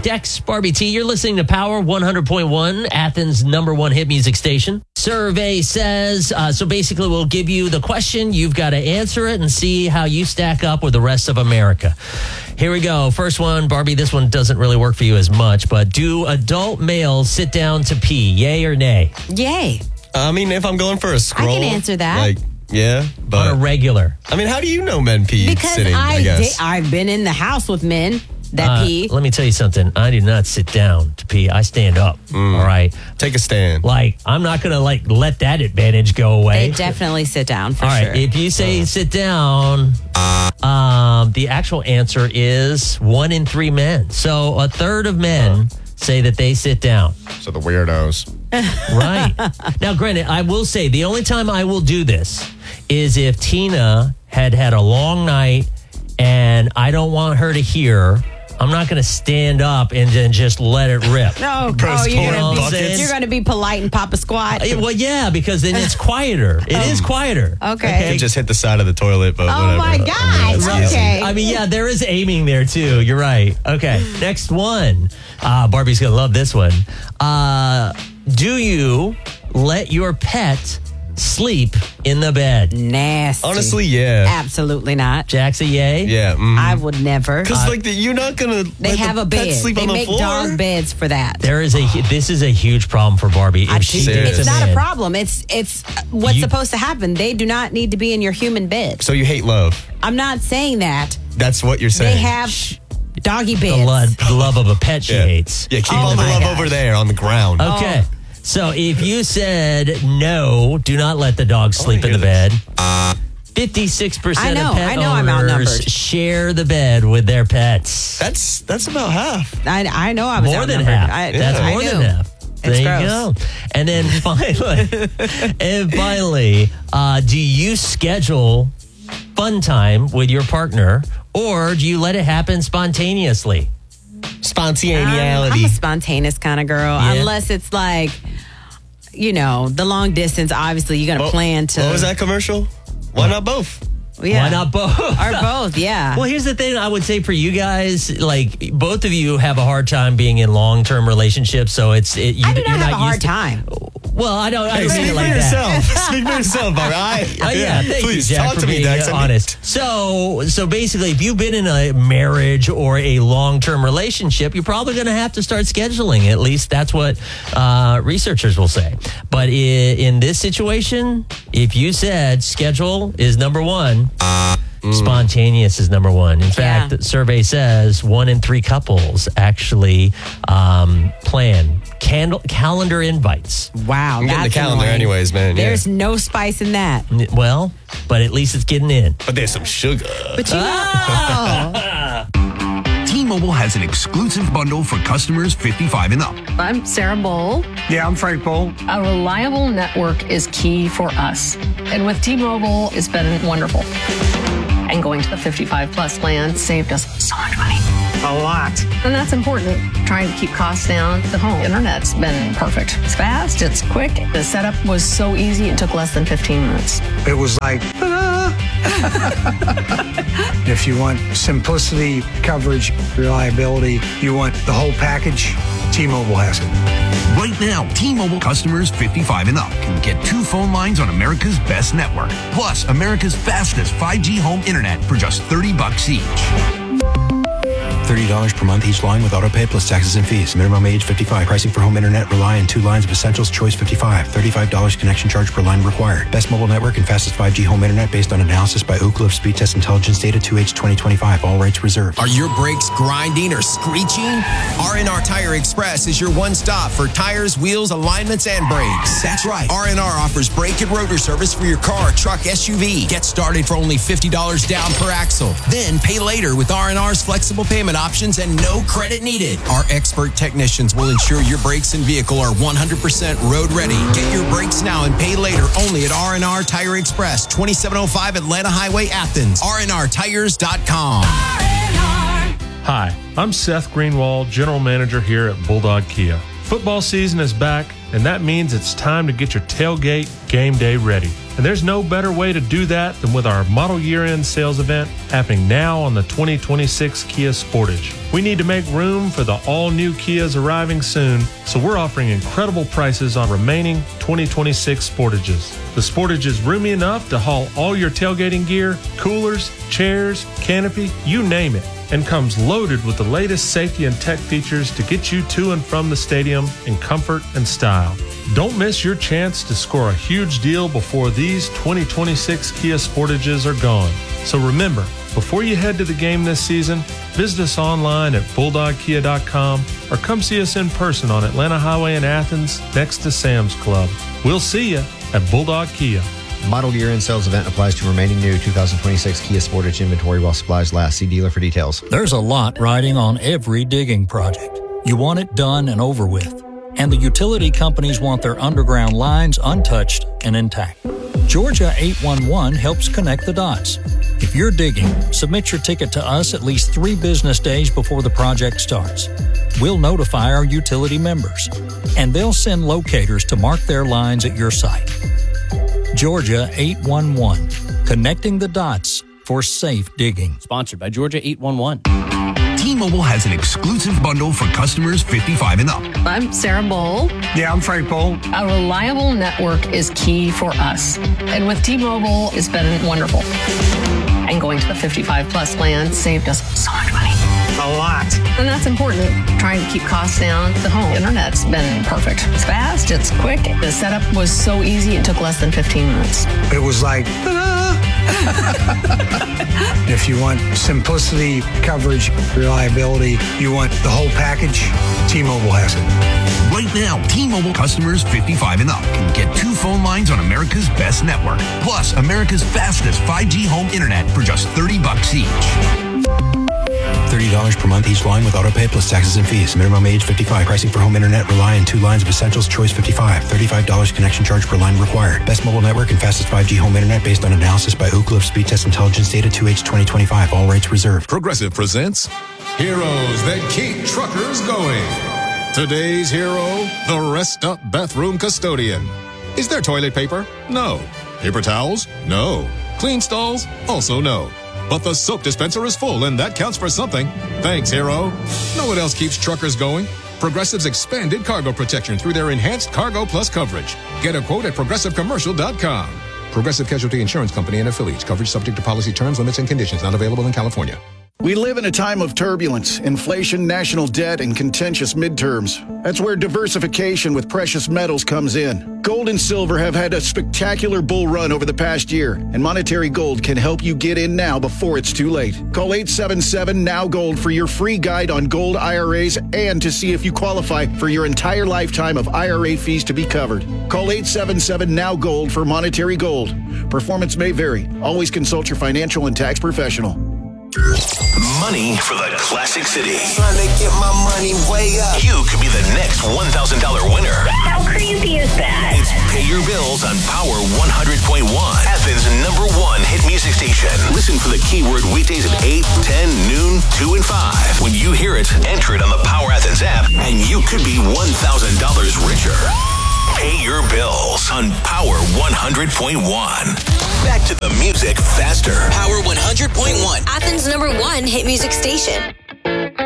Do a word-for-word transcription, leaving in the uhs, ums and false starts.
Dex, Barbie T. You're listening to Power one hundred point one, Athens' number one hit music station. Survey says, uh, so basically we'll give you the question. You've got to answer it and see how you stack up with the rest of America. Here we go. First one, Barbie, this one doesn't really work for you as much, but do adult males sit down to pee? Yay or nay? Yay. I mean, if I'm going for a scroll. I can answer that. Like, yeah, but. On a regular. I mean, how do you know men pee Because sitting, I, I guess? di- I've been in the house with men that Uh, pee. Let me tell you something. I do not sit down to pee. I stand up. Mm. All right. Take a stand. Like, I'm not going to like let that advantage go away. They definitely sit down for All right. sure. If you say sit down, um, the actual answer is one in three men. So a third of men say that they sit down. So the weirdos. Right. Now, granted, I will say the only time I will do this is if Tina had had a long night and I don't want her to hear. I'm not going to stand up and then just let it rip. no, Pros oh, you're pour going on to buckets. be, you're gonna be polite and pop a squat. Uh, Well, yeah, because then it's quieter. It is quieter. Okay. You just hit the side of the toilet, but Oh, whatever. my I mean, God. that's easy. Okay. I mean, yeah, there is aiming there too. You're right. Okay, next one. Uh, Barbie's gonna love this one. Uh, do you let your pet sleep in the bed? Nasty. Honestly, yeah. Absolutely not. Jack's a yay. Yeah. Mm. I would never. Because, like, the, you're not going to They let have the a pet bed. sleep They on the make floor? dog beds for that. There is a. This is a huge problem for Barbie. If I- she Serious. dates it's a not man, a problem. It's it's what's You- supposed to happen. They do not need to be in your human bed. So you hate love. I'm not saying that. That's what you're saying. They have doggy The beds. love, the love of a pet she yeah. hates. Yeah, keep Oh all the my love gosh. over there on the ground. Okay. So if you said no, do not let the dog sleep in the hear bed. fifty-six percent I know, of pet I know I'm owners outnumbered. share the bed with their pets. That's that's about half. I, I know I was More than outnumbered. half. I, That's I more knew. than half. There It's you gross. go. And then finally, and finally, uh, do you schedule fun time with your partner, or do you let it happen spontaneously? Spontaneity. I'm a spontaneous kind of girl. Yeah. Unless it's like, you know, the long distance. Obviously, you got to What- plan to. What was that commercial? Why not both? Yeah. Why not both? Or both, yeah. Well, here's the thing I would say for you guys, like both of you have a hard time being in long-term relationships, so it's it, you, I do you're not have a not hard used to- time. Well, I don't. I don't mean Speak it for like that. yourself. Speak for yourself, all right? Oh, yeah, thank Please you, Jack, talk for to me, being Dex. uh, I mean- honest. So, so basically, if you've been in a marriage or a long-term relationship, you're probably going to have to start scheduling. At least that's what uh, researchers will say. But i- in this situation, if you said schedule is number one, spontaneous is number one. In fact, Yeah. the survey says one in three couples actually um, plan candle calendar invites. Wow, I'm getting that's the calendar annoying. anyways, man. Yeah. There's no spice in that. Well, but at least it's getting in. But there's some sugar. But you know, T-Mobile has an exclusive bundle for customers fifty-five and up. I'm Sarah Bowl. Yeah, I'm Frank Bowl. A reliable network is key for us. And with T-Mobile, it's been wonderful. And going to the fifty-five plus plan saved us so much money. A lot. And that's important. Trying to keep costs down. The home internet's been perfect. It's fast, it's quick. The setup was so easy, it took less than fifteen minutes. It was like, ta-da! If you want simplicity, coverage, reliability, you want the whole package, T-Mobile has it. Right now, T-Mobile customers fifty-five and up can get two phone lines on America's best network, plus America's fastest five G home internet for just thirty bucks each. thirty dollars per month each line with autopay plus taxes and fees. Minimum age fifty-five. Pricing for home internet rely on two lines of essentials. Choice fifty-five. thirty-five dollars connection charge per line required. Best mobile network and fastest five G home internet based on analysis by Oak Cliff Speed Test Intelligence Data two H twenty twenty-five. All rights reserved. Are your brakes grinding or screeching? R and R Tire Express is your one stop for tires, wheels, alignments, and brakes. That's right. R and R offers brake and rotor service for your car, truck, S U V. Get started for only fifty dollars down per axle. Then pay later with R and R's flexible payment options and no credit needed. Our expert technicians will ensure your brakes and vehicle are one hundred percent road ready. Get your brakes now and pay later only at R and R Tire Express, twenty-seven oh five Atlanta Highway, Athens. R and R tires dot com. Hi, I'm Seth Greenwald, General Manager here at Bulldog Kia. Football season is back, and that means it's time to get your tailgate game day ready. And there's no better way to do that than with our model year-end sales event happening now on the twenty twenty-six Kia Sportage. We need to make room for the all-new Kias arriving soon, so we're offering incredible prices on remaining twenty twenty-six Sportages. The Sportage is roomy enough to haul all your tailgating gear, coolers, chairs, canopy, you name it, and comes loaded with the latest safety and tech features to get you to and from the stadium in comfort and style. Don't miss your chance to score a huge deal before these twenty twenty-six Kia Sportages are gone. So remember, before you head to the game this season, visit us online at bulldog kia dot com or come see us in person on Atlanta Highway in Athens next to Sam's Club. We'll see you at Bulldog Kia. Model year-end sales event applies to remaining new two thousand twenty-six Kia Sportage inventory while supplies last. See dealer for details. There's a lot riding on every digging project. You want it done and over with. And the utility companies want their underground lines untouched and intact. Georgia eight one one helps connect the dots. If you're digging, submit your ticket to us at least three business days before the project starts. We'll notify our utility members, and they'll send locators to mark their lines at your site. Georgia eight one one, connecting the dots for safe digging. Sponsored by Georgia eight one one. T-Mobile has an exclusive bundle for customers fifty-five and up. I'm Sarah Bowl. Yeah, I'm Frank Bowl. A reliable network is key for us. And with T-Mobile, it's been wonderful. And going to the fifty-five plus plan saved us so much money. A lot. And that's important. Trying to keep costs down. The home internet's been perfect. It's fast, it's quick. The setup was so easy, it took less than fifteen minutes. It was like, ta-da! If you want simplicity, coverage, reliability, you want the whole package, T-Mobile has it. Right now, T-Mobile customers fifty-five and up can get two phone lines on America's best network, plus America's fastest five G home internet for just thirty bucks each. thirty dollars per month each line with autopay plus taxes and fees. Minimum age fifty-five. Pricing for home internet. Rely on two lines of Essentials. Choice fifty-five. thirty-five dollars connection charge per line required. Best mobile network and fastest five G home internet based on analysis by Oak Cliff Speed Test Intelligence Data two H twenty twenty-five. All rights reserved. Progressive presents Heroes That Keep Truckers Going. Today's hero, the Rest Up Bathroom Custodian. Is there toilet paper? No. Paper towels? No. Clean stalls? Also no. But the soap dispenser is full, and that counts for something. Thanks, hero. Know what else keeps truckers going? Progressive's expanded cargo protection through their enhanced Cargo Plus coverage. Get a quote at progressive commercial dot com. Progressive Casualty Insurance Company and affiliates. Coverage subject to policy terms, limits, and conditions. Not available in California. We live in a time of turbulence, inflation, national debt, and contentious midterms. That's where diversification with precious metals comes in. Gold and silver have had a spectacular bull run over the past year, and Monetary Gold can help you get in now before it's too late. Call eight seven seven, N O W Gold for your free guide on gold I R As and to see if you qualify for your entire lifetime of I R A fees to be covered. Call eight seven seven, N O W Gold for Monetary Gold. Performance may vary. Always consult your financial and tax professional. Money for the Classic City. Trying to get my money way up. You could be the next one thousand dollars winner. How crazy is that? It's Pay Your Bills on Power one hundred point one, Athens' number one hit music station. Listen for the keyword weekdays at eight, ten, noon, two, and five. When you hear it, enter it on the Power Athens app, and you could be one thousand dollars richer. Pay Your Bills on Power one hundred point one. Back to the music faster. Power one hundred point one, Athens' number one hit music station.